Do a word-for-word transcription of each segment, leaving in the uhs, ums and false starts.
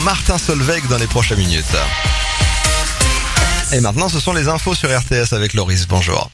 Martin Solveig dans les prochaines minutes. Et maintenant, ce sont les infos sur R T S avec Loris. Bonjour.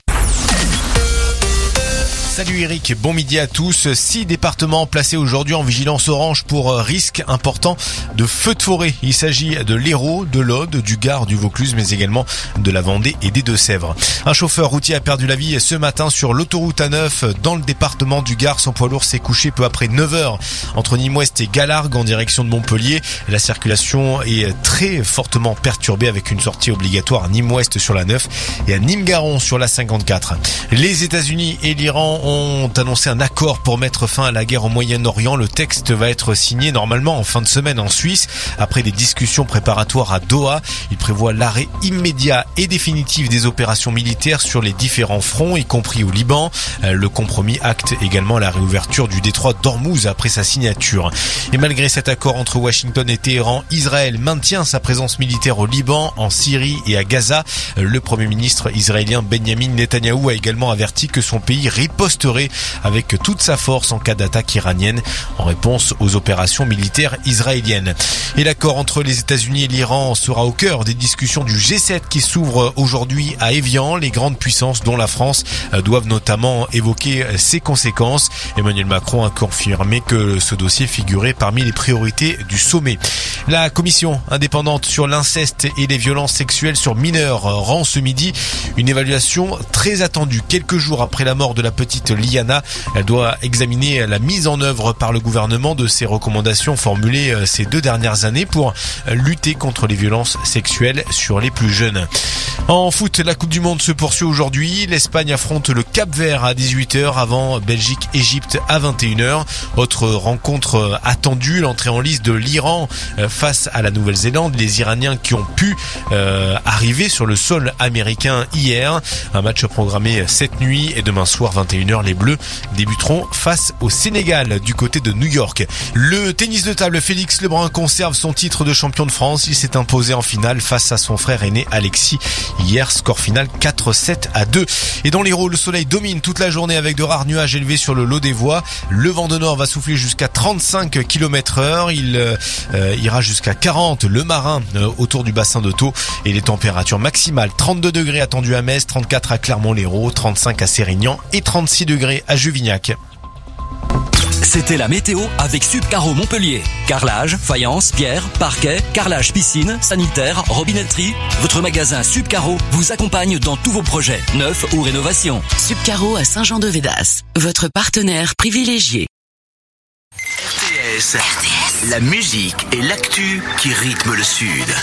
Salut Eric, bon midi à tous. Six départements placés aujourd'hui en vigilance orange pour risque important de feux de forêt. Il s'agit de l'Hérault, de l'Aude, du Gard, du Vaucluse, mais également de la Vendée et des Deux-Sèvres. Un chauffeur routier a perdu la vie ce matin sur l'autoroute A neuf dans le département du Gard. Son poids lourd s'est couché peu après neuf heures entre Nîmes-Ouest et Galargues en direction de Montpellier. La circulation est très fortement perturbée avec une sortie obligatoire à Nîmes-Ouest sur la neuf et à Nîmes-Garon sur la cinquante-quatre. Les États-Unis et l'Iran ont annoncé un accord pour mettre fin à la guerre au Moyen-Orient. Le texte va être signé normalement en fin de semaine en Suisse. Après des discussions préparatoires à Doha, il prévoit l'arrêt immédiat et définitif des opérations militaires sur les différents fronts, y compris au Liban. Le compromis acte également la réouverture du détroit d'Ormuz après sa signature. Et malgré cet accord entre Washington et Téhéran, Israël maintient sa présence militaire au Liban, en Syrie et à Gaza. Le premier ministre israélien Benjamin Netanyahou a également averti que son pays riposterait avec toute sa force en cas d'attaque iranienne en réponse aux opérations militaires israéliennes. Et l'accord entre les États-Unis et l'Iran sera au cœur des discussions du G sept qui s'ouvre aujourd'hui à Évian. Les grandes puissances, dont la France, doivent notamment évoquer ses conséquences. Emmanuel Macron a confirmé que ce dossier figurait parmi les priorités du sommet. La commission indépendante sur l'inceste et les violences sexuelles sur mineurs rend ce midi une évaluation très attendue. Quelques jours après la mort de la petite Liana, elle doit examiner la mise en œuvre par le gouvernement de ses recommandations formulées ces deux dernières années pour lutter contre les violences sexuelles sur les plus jeunes. En foot, la Coupe du Monde se poursuit aujourd'hui. L'Espagne affronte le Cap-Vert à dix-huit heures avant Belgique-Égypte à vingt et une heures. Autre rencontre attendue, l'entrée en lice de l'Iran face à la Nouvelle-Zélande. Les Iraniens qui ont pu euh, arriver sur le sol américain hier. Un match programmé cette nuit et demain soir vingt et une heures. Les Bleus débuteront face au Sénégal du côté de New York. Le tennis de table, Félix Lebrun conserve son titre de champion de France. Il s'est imposé en finale face à son frère aîné Alexis. Hier, score final quatre sept à deux. Et dans l'Hérault, le soleil domine toute la journée avec de rares nuages élevés sur le lot des voies. Le vent de nord va souffler jusqu'à trente-cinq kilomètres heure. Il euh, ira jusqu'à quarante le marin euh, autour du bassin de Thau. Et les températures maximales, trente-deux degrés attendues à Metz, trente-quatre à Clermont-Lérault, trente-cinq à Sérignan et trente-six degrés à Juvignac. C'était la météo avec Subcaro Montpellier. Carrelage, faïence, pierre, parquet, carrelage piscine, sanitaire, robinetterie. Votre magasin Subcaro vous accompagne dans tous vos projets, neufs ou rénovations. Subcaro à Saint-Jean-de-Védas, votre partenaire privilégié. R T S, R T S, la musique et l'actu qui rythment le Sud.